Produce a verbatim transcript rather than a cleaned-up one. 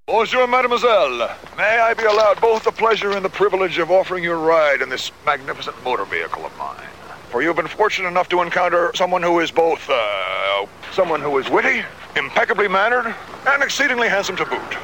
Bonjour, mademoiselle. May I be allowed both the pleasure and the privilege of offering you a ride in this magnificent motor vehicle of mine? For you've been fortunate enough to encounter someone who is both, uh, someone who is witty, impeccably mannered, and exceedingly handsome to boot.